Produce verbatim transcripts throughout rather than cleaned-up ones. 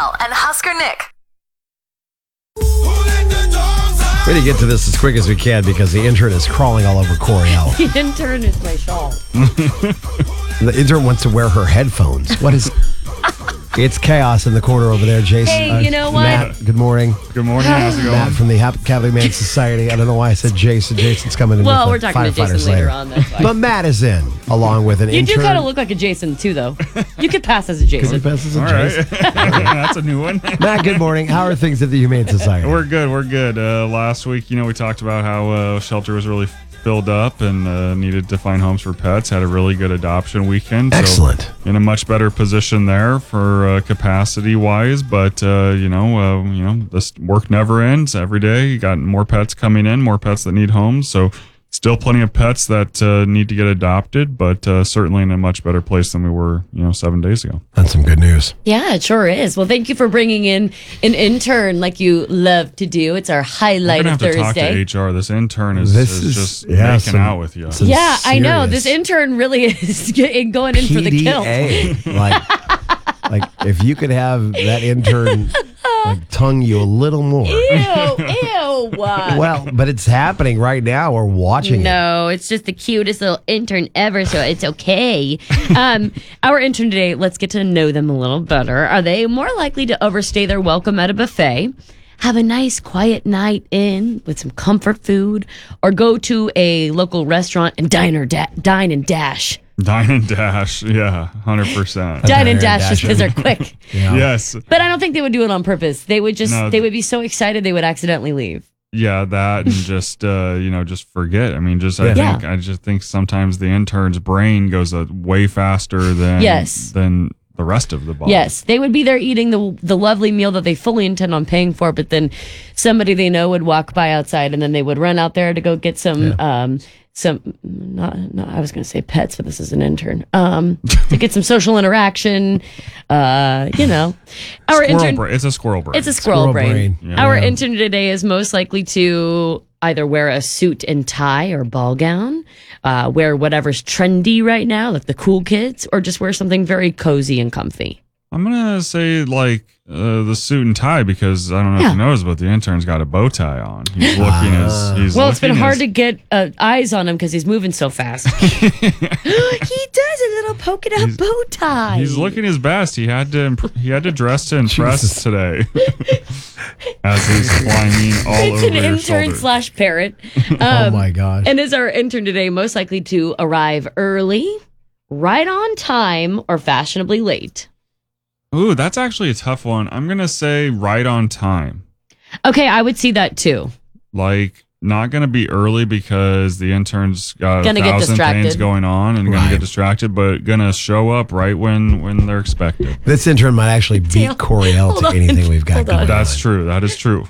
Al and Husker Nick. We're going to get to this as quick as we can because the intern is crawling all over Coriel. The intern is my shawl. The intern wants to wear her headphones. What is... It's chaos in the corner over there, Jason. Hey, you know what? Matt, good morning. Good morning. How's it going? Matt from the Happy Catholic Man Society. I don't know why I said Jason. Jason's coming in. Well, with we're talking to Jason firefighters later on. That's why. But Matt is in, along with an You intern. do kind of look like a Jason, too, though. You could pass as a Could you Jason. pass as a All Jason? right. That's a new one. Matt, good morning. How are things at the Humane Society? We're good. We're good. Uh, last week, you know, we talked about how uh, shelter was really filled up and uh, needed to find homes for pets. Had a really good adoption weekend. Excellent. So in a much better position there for uh, capacity wise, but uh, you know, uh, you know, this work never ends. Every day, you got more pets coming in, more pets that need homes. So still plenty of pets that uh, need to get adopted, but uh, certainly in a much better place than we were, you know, seven days ago. That's some good news. Yeah, it sure is. Well, thank you for bringing in an intern like you love to do. It's our highlight We're of gonna have to talk Thursday. to H R. This intern is, This is is- just yeah, making some- out with you. some- Yeah, I know. serious. This intern really is getting- going in for the kill. P D A. Like, like if you could have that intern like tongue you a little more. Ew, ew. Well, but it's happening right now. We're watching it. No, it's just the cutest little intern ever, so it's okay. Um, our intern today, let's get to know them a little better. Are they more likely to overstay their welcome at a buffet, have a nice quiet night in with some comfort food, or go to a local restaurant and dine or da- dine and dash? Dine and dash, yeah, one hundred percent. Dine Dine and and dash just dash. because they're quick. Yeah. Yes, But I don't think they would do it on purpose. They would just, No. they would be so excited they would accidentally leave. yeah, that and just uh, you know, just forget. I mean, just I Yeah. think Yeah. I just think sometimes the intern's brain goes uh, way faster than Yes. than the rest of the body. Yes, they would be there eating the the lovely meal that they fully intend on paying for, but then somebody they know would walk by outside, and then they would run out there to go get some um some not, not I was going to say pets, but this is an intern um to get some social interaction. Uh, you know, our Squirrel intern. brain. It's a squirrel brain. It's a squirrel, Squirrel brain. brain. Yeah. Our Yeah. intern today is most likely to either wear a suit and tie or ball gown, uh, wear whatever's trendy right now, like the cool kids, or just wear something very cozy and comfy. I'm gonna say like uh, the suit and tie because I don't know Yeah. if you noticed, but the intern's got a bow tie on. He's looking as he's Well, it's been looking hard as- to get uh, eyes on him because he's moving so fast. He does a little polka dot bow tie. He's looking his best. He had to imp- he had to dress to impress Jesus. today. As he's climbing all It's over an your intern shoulder. slash parrot. Oh Um, my gosh. And is our intern today most likely to arrive early, right on time, or fashionably late? Ooh, that's actually a tough one. I'm gonna say right on time. Okay, I would see that too. Like not gonna be early because the intern's got Gonna a get thousand things distracted. going on and gonna Right. get distracted, but gonna show up right when when they're expected. This intern might actually beat Dale, Coriel hold to on. anything we've got Hold on. going That's on. true. That is true.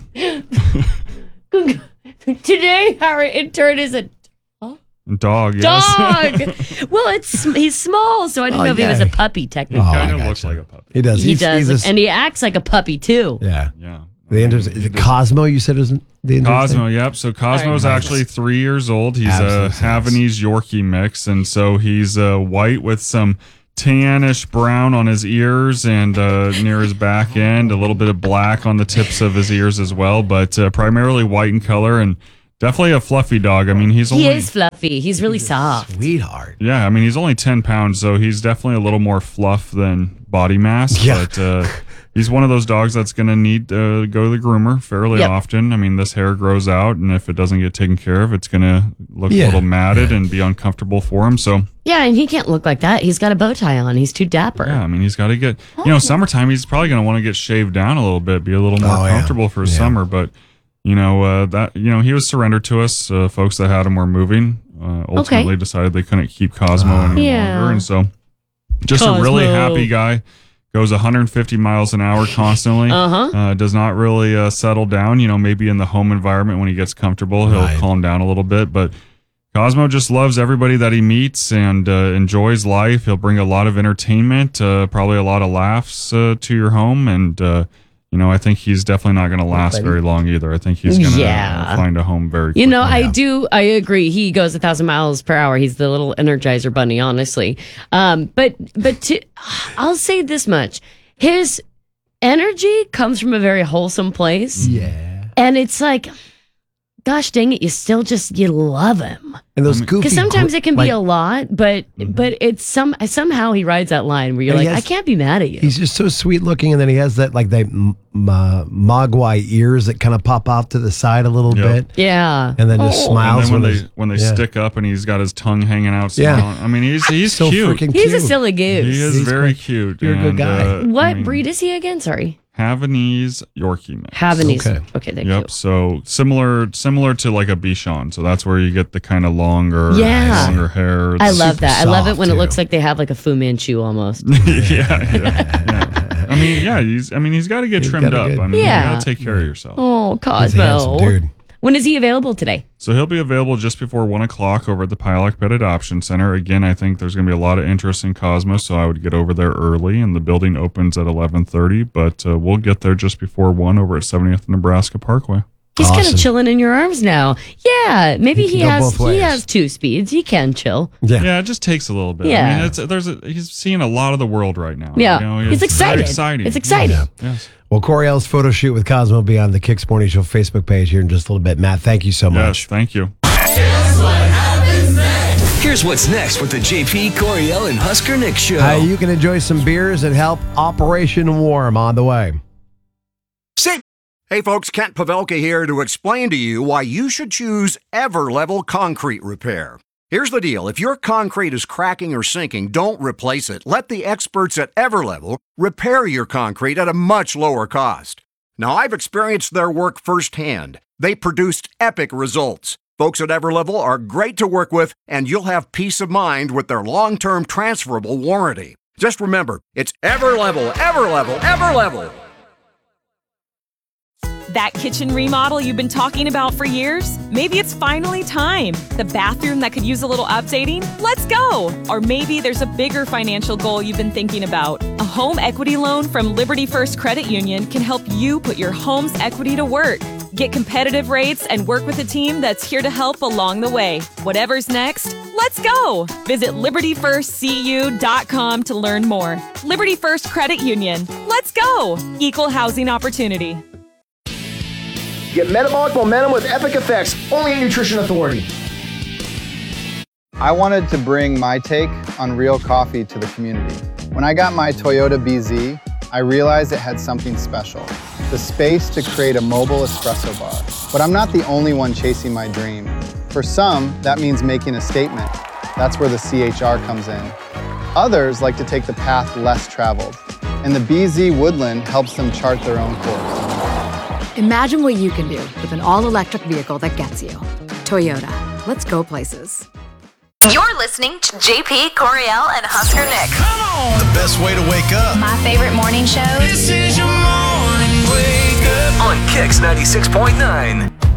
Today, our intern is a Dog. Yes. dog. Well, it's he's small, so I didn't Oh, know if he yeah. was a puppy technically. Oh, Kind I of looks gotcha. like a puppy. He does. He He's, does, he's a- and he acts like a puppy too. yeah. Yeah. The intern's is it Cosmo. You said is the intern. Cosmo, yep. So Cosmo's All right. actually three years old. He's Absolute a sense. Havanese Yorkie mix, and so he's uh, white with some tannish brown on his ears and uh, near his back end, a little bit of black on the tips of his ears as well, but uh, primarily white in color and definitely a fluffy dog. I mean, he's He only is fluffy. He's really soft. Sweetheart. yeah. I mean, he's only ten pounds, so he's definitely a little more fluff than body mass. Yeah. But uh, he's one of those dogs that's going to need to go to the groomer fairly Yep. often. I mean, this hair grows out, and if it doesn't get taken care of, it's going to look Yeah. a little matted and be uncomfortable for him. So, Yeah, and he can't look like that. He's got a bow tie on. He's too dapper. yeah, I mean, he's got to get, you know, summertime, he's probably going to want to get shaved down a little bit, be a little more Oh, yeah. comfortable for Yeah. summer. But, you know, uh, that, you know, he was surrendered to us. Uh, folks that had him were moving. Uh, ultimately decided they couldn't keep Cosmo any Yeah. longer. And so, just a really Cosmo. happy guy. Goes one hundred fifty miles an hour constantly. Uh-huh. Uh, does not really uh, settle down. You know, maybe in the home environment when he gets comfortable, he'll Right. calm down a little bit. But Cosmo just loves everybody that he meets and uh, enjoys life. He'll bring a lot of entertainment, uh, probably a lot of laughs uh, to your home. And, uh, you know, I think he's definitely not going to last very long either. I think he's going to Yeah. find a home very quickly. You know, I do. I agree. He goes a thousand miles per hour. He's the little Energizer Bunny, honestly. Um, but but to, I'll say this much: his energy comes from a very wholesome place. Yeah. And it's like, gosh dang it, you still just, you love him. And those goofy. Because sometimes it can like, be a lot, but but it's some somehow he rides that line where you're And he like, has- I can't be mad at you. He's just so sweet looking, and then he has that like the m- m- uh, mogwai ears that kind of pop out to the side a little Yep. bit, Yeah. and then just Oh. And smiles then when with they his- when they yeah. stick up and he's got his tongue hanging out, Yeah. smiling. I mean, he's he's so cute. freaking He's a cute. silly goose. He is He's very great. cute. You're a good and, guy. uh, What I mean, breed is he again? Sorry. Havanese Yorkie mix. Havanese. Okay. Okay, thank Yep. you. So similar similar to like a Bichon. So that's where you get the kind of longer, Yeah. longer hair. I It's- love that. I love it soft, when it too. looks like they have like a Fu Manchu almost. yeah, yeah, yeah. I mean, yeah. He's. I mean, he's got to get He's trimmed gotta up. get- I mean, Yeah. you got to take care of yourself. Oh, He's a handsome Cosmo. dude. When is he available today? So he'll be available just before one o'clock over at the Pilot Pet Adoption Center. Again, I think there's going to be a lot of interest in Cosmo, so I would get over there early. And the building opens at eleven thirty, but uh, we'll get there just before one over at seventieth Nebraska Parkway. He's kind Awesome. of chilling in your arms now. Yeah, maybe He he, can go has both he ways. has two speeds. He can chill. Yeah. Yeah, it just takes a little bit. I Yeah. mean, it's there's a, he's seeing a lot of the world right now. Yeah, you know, he's it's very excited. exciting. It's exciting. Yeah. Yes. Well, Coriel's photo shoot with Cosmo will be on the Kicks Morning Show Facebook page here in just a little bit. Matt, thank you so Yes. much. Thank you. Here's what's next with the J P, Coriel, and Husker Nick show. Hi, you can enjoy some beers and help Operation Warm on the way. See? Hey folks, Kent Pavelka here to explain to you why you should choose Everlevel Concrete Repair. Here's the deal. If your concrete is cracking or sinking, don't replace it. Let the experts at Everlevel repair your concrete at a much lower cost. Now, I've experienced their work firsthand. They produced epic results. Folks at Everlevel are great to work with, and you'll have peace of mind with their long-term transferable warranty. Just remember, it's Everlevel, Everlevel, Everlevel. That kitchen remodel you've been talking about for years? Maybe it's finally time. The bathroom that could use a little updating? Let's go! Or maybe there's a bigger financial goal you've been thinking about. A home equity loan from Liberty First Credit Union can help you put your home's equity to work. Get competitive rates and work with a team that's here to help along the way. Whatever's next, let's go! Visit liberty first c u dot com to learn more. Liberty First Credit Union. Let's go! Equal housing opportunity. Get metabolic momentum with epic effects, only at Nutrition Authority. I wanted to bring my take on real coffee to the community. When I got my Toyota B Z, I realized it had something special, the space to create a mobile espresso bar. But I'm not the only one chasing my dream. For some, that means making a statement. That's where the C H R comes in. Others like to take the path less traveled, and the B Z Woodland helps them chart their own course. Imagine what you can do with an all-electric vehicle that gets you. Toyota. Let's go places. You're listening to J P, Coriel, and Husker Nick. Come on! The best way to wake up. My favorite morning show. This is your morning wake up. On Kicks ninety-six point nine.